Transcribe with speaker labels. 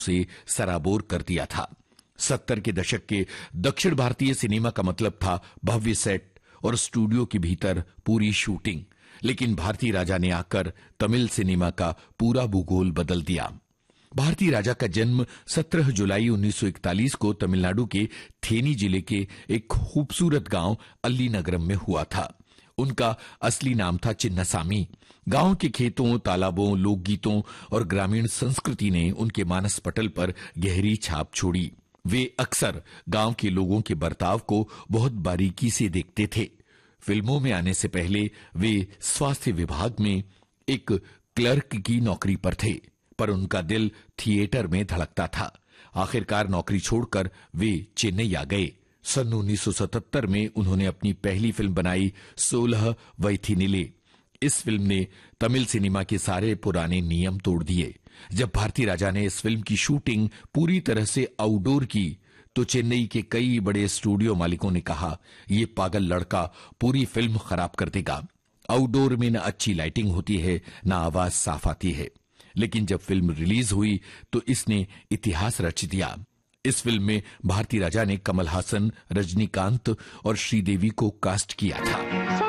Speaker 1: से सराबोर कर दिया था। 70 के दशक के दक्षिण भारतीय सिनेमा का मतलब था भव्य सेट और स्टूडियो के भीतर पूरी शूटिंग, लेकिन भारती राजा ने आकर तमिल सिनेमा का पूरा भूगोल बदल दिया। भारती राजा का जन्म 17 जुलाई 1941 को तमिलनाडु के थेनी जिले के एक खूबसूरत गांव अल्लीनगरम में हुआ था। उनका असली नाम था चिन्नासामी। गांव के खेतों, तालाबों, लोकगीतों और ग्रामीण संस्कृति ने उनके मानस पटल पर गहरी छाप छोड़ी। वे अक्सर गांव के लोगों के बर्ताव को बहुत बारीकी से देखते थे। फिल्मों में आने से पहले वे स्वास्थ्य विभाग में एक क्लर्क की नौकरी पर थे, पर उनका दिल थिएटर में धड़कता था। आखिरकार नौकरी छोड़कर वे चेन्नई आ गए। सन 1977 में उन्होंने अपनी पहली फिल्म बनाई 16 वैथिनिले। इस फिल्म ने तमिल सिनेमा के सारे पुराने नियम तोड़ दिए। जब भारती राजा ने इस फिल्म की शूटिंग पूरी तरह से आउटडोर की तो चेन्नई के कई बड़े स्टूडियो मालिकों ने कहा, ये पागल लड़का पूरी फिल्म खराब कर देगा। आउटडोर में न अच्छी लाइटिंग होती है, न आवाज साफ आती है। लेकिन जब फिल्म रिलीज हुई तो इसने इतिहास रच दिया। इस फिल्म में भारती राजा ने कमल हासन, रजनीकांत और श्रीदेवी को कास्ट किया था।